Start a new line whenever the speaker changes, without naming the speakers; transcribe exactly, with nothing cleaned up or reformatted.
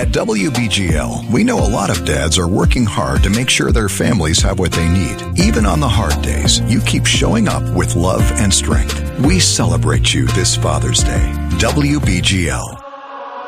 At W B G L, we know a lot of dads are working hard to make sure their families have what they need. Even on the hard days, you keep showing up with love and strength. We celebrate you this Father's Day. W B G L.